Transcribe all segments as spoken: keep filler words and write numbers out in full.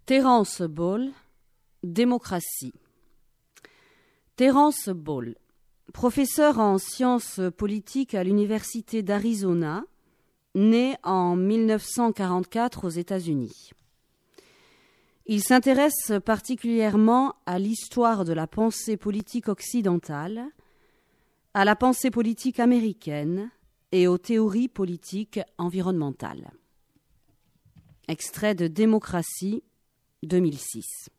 Terence Ball, Démocratie. Terence Ball, professeur en sciences politiques à l'Université d'Arizona, né en mille neuf cent quarante-quatre aux États-Unis. Il s'intéresse particulièrement à l'histoire de la pensée politique occidentale, à la pensée politique américaine et aux théories politiques environnementales. Extrait de Démocratie, deux mille six.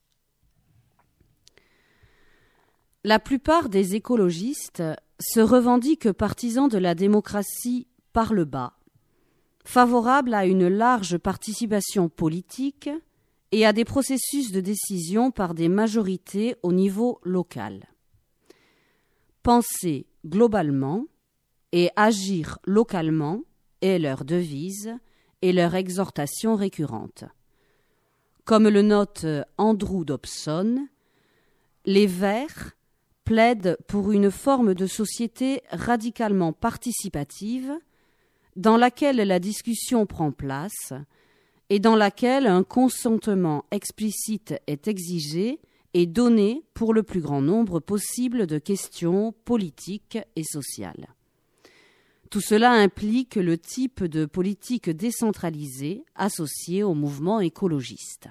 La plupart des écologistes se revendiquent partisans de la démocratie par le bas, favorables à une large participation politique et à des processus de décision par des majorités au niveau local. Penser globalement et agir localement est leur devise et leur exhortation récurrente. Comme le note Andrew Dobson, les Verts plaident pour une forme de société radicalement participative dans laquelle la discussion prend place et dans laquelle un consentement explicite est exigé et donné pour le plus grand nombre possible de questions politiques et sociales. Tout cela implique le type de politique décentralisée associée au mouvement écologiste.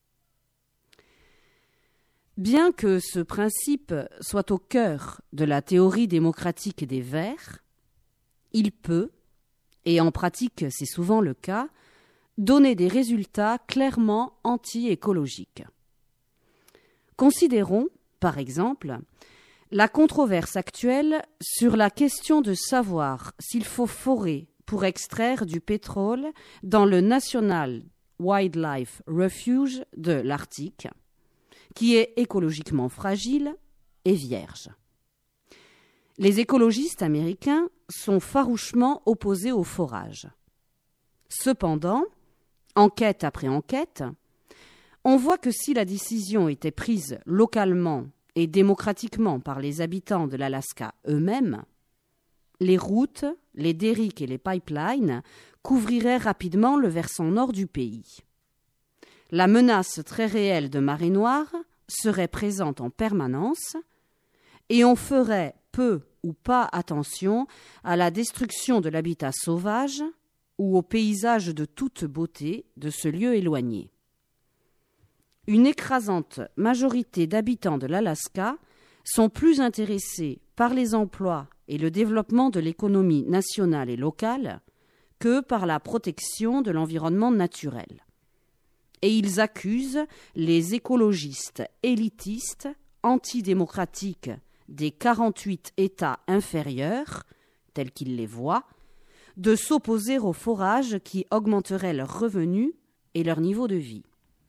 Bien que ce principe soit au cœur de la théorie démocratique des Verts, il peut, et en pratique c'est souvent le cas, donner des résultats clairement anti-écologiques. Considérons, par exemple, la controverse actuelle sur la question de savoir s'il faut forer pour extraire du pétrole dans le National Wildlife Refuge de l'Arctique, qui est écologiquement fragile et vierge. Les écologistes américains sont farouchement opposés au forage. Cependant, enquête après enquête, on voit que si la décision était prise localement et démocratiquement par les habitants de l'Alaska eux-mêmes, les routes, les derricks et les pipelines couvriraient rapidement le versant nord du pays. La menace très réelle de marée noire serait présente en permanence et on ferait peu ou pas attention à la destruction de l'habitat sauvage ou au paysage de toute beauté de ce lieu éloigné. Une écrasante majorité d'habitants de l'Alaska sont plus intéressés par les emplois et le développement de l'économie nationale et locale que par la protection de l'environnement naturel. Et ils accusent les écologistes élitistes, antidémocratiques des quarante-huit États inférieurs, tels qu'ils les voient, de s'opposer au forage qui augmenterait leurs revenus et leur niveau de vie.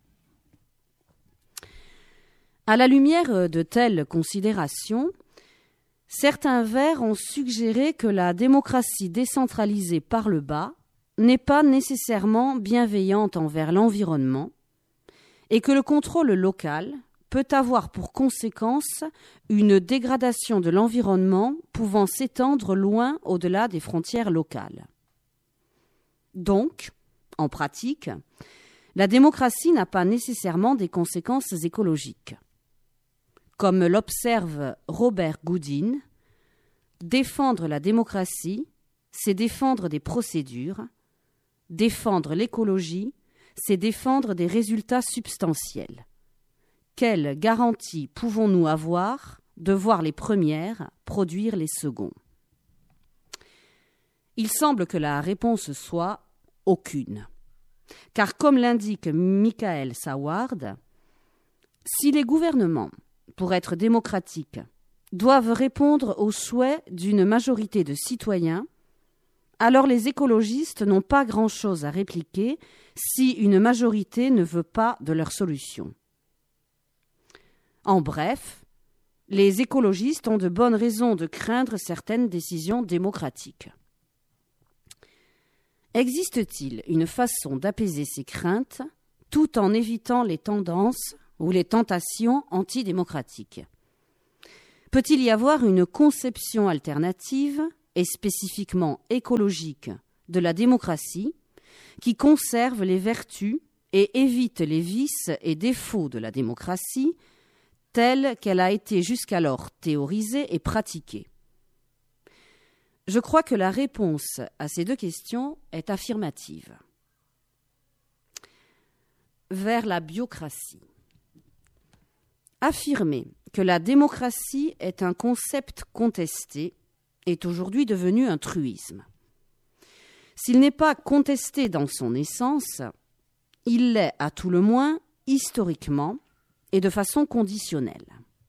À la lumière de telles considérations, certains Verts ont suggéré que la démocratie décentralisée par le bas n'est pas nécessairement bienveillante envers l'environnement et que le contrôle local peut avoir pour conséquence une dégradation de l'environnement pouvant s'étendre loin au-delà des frontières locales. Donc, en pratique, la démocratie n'a pas nécessairement des conséquences écologiques. Comme l'observe Robert Goodin, défendre la démocratie, c'est défendre des procédures. Défendre l'écologie, c'est défendre des résultats substantiels. Quelle garantie pouvons-nous avoir de voir les premières produire les seconds ? Il semble que la réponse soit aucune. Car comme l'indique Michael Saward, si les gouvernements, pour être démocratiques, doivent répondre aux souhaits d'une majorité de citoyens, alors les écologistes n'ont pas grand-chose à répliquer si une majorité ne veut pas de leur solution. En bref, les écologistes ont de bonnes raisons de craindre certaines décisions démocratiques. Existe-t-il une façon d'apaiser ces craintes tout en évitant les tendances ou les tentations antidémocratiques ? Peut-il y avoir une conception alternative et spécifiquement écologique de la démocratie qui conserve les vertus et évite les vices et défauts de la démocratie telle qu'elle a été jusqu'alors théorisée et pratiquée? Je crois que la réponse à ces deux questions est affirmative. Vers la biocratie. Affirmer que la démocratie est un concept contesté est aujourd'hui devenu un truisme. S'il n'est pas contesté dans son essence, il l'est à tout le moins historiquement et de façon conditionnelle.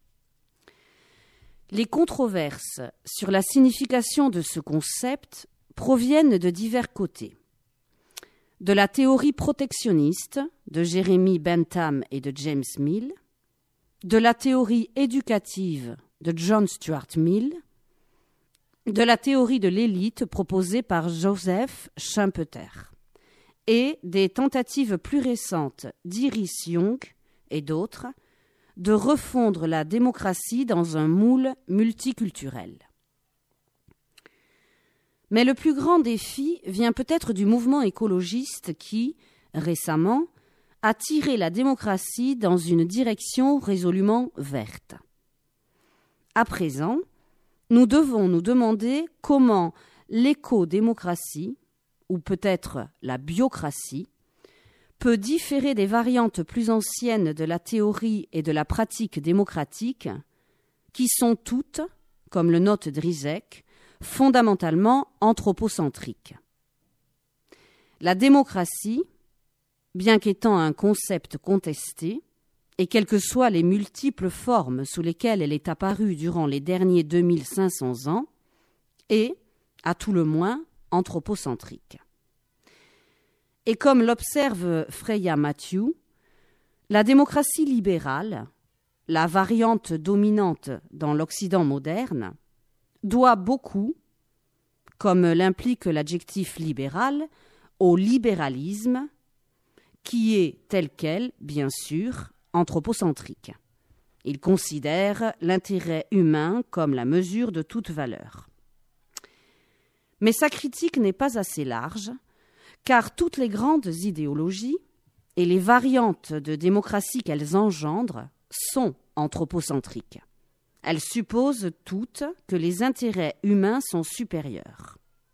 Les controverses sur la signification de ce concept proviennent de divers côtés. De la théorie protectionniste de Jeremy Bentham et de James Mill, de la théorie éducative de John Stuart Mill, de la théorie de l'élite proposée par Joseph Schumpeter et des tentatives plus récentes d'Iris Young et d'autres de refondre la démocratie dans un moule multiculturel. Mais le plus grand défi vient peut-être du mouvement écologiste qui, récemment, a tiré la démocratie dans une direction résolument verte. À présent, nous devons nous demander comment l'éco-démocratie, ou peut-être la biocratie, peut différer des variantes plus anciennes de la théorie et de la pratique démocratique, qui sont toutes, comme le note Drizek, fondamentalement anthropocentriques. La démocratie, bien qu'étant un concept contesté, et quelles que soient les multiples formes sous lesquelles elle est apparue durant les derniers deux mille cinq cents ans, est, à tout le moins, anthropocentrique. Et comme l'observe Freya Matthew, la démocratie libérale, la variante dominante dans l'Occident moderne, doit beaucoup, comme l'implique l'adjectif libéral, au libéralisme, qui est tel quel, bien sûr, anthropocentrique. Il considère l'intérêt humain comme la mesure de toute valeur. Mais sa critique n'est pas assez large, car toutes les grandes idéologies et les variantes de démocratie qu'elles engendrent sont anthropocentriques. Elles supposent toutes que les intérêts humains sont supérieurs.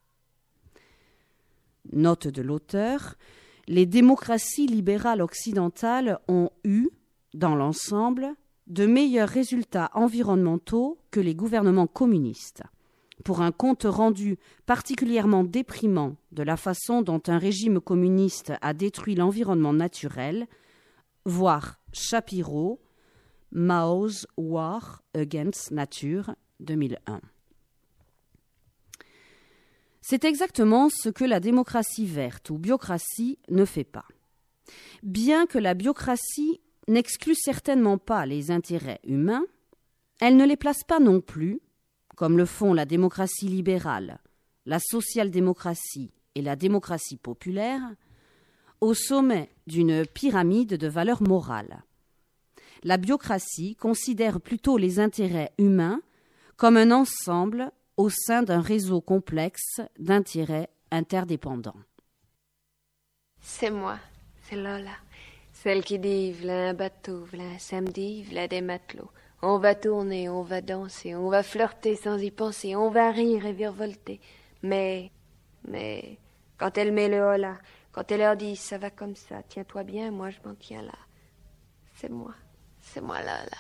Note de l'auteur, les démocraties libérales occidentales ont eu, dans l'ensemble, de meilleurs résultats environnementaux que les gouvernements communistes, pour un compte rendu particulièrement déprimant de la façon dont un régime communiste a détruit l'environnement naturel, voir Shapiro, Mao's War Against Nature, deux mille un. C'est exactement ce que la démocratie verte ou biocratie ne fait pas. Bien que la biocratie n'exclut certainement pas les intérêts humains, elle ne les place pas non plus, comme le font la démocratie libérale, la social-démocratie et la démocratie populaire, au sommet d'une pyramide de valeurs morales. La biocratie considère plutôt les intérêts humains comme un ensemble au sein d'un réseau complexe d'intérêts interdépendants. C'est moi, c'est Lola, celle qui dit v'là un bateau, v'là un samedi, v'là des matelots. On va tourner, on va danser, on va flirter sans y penser, on va rire et virevolter. Mais, mais, quand elle met le hola, quand elle leur dit ça va comme ça, tiens-toi bien, moi je m'en tiens là. C'est moi, c'est moi Lola.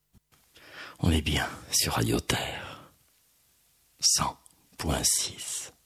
On est bien sur Radio Terre. cent point six.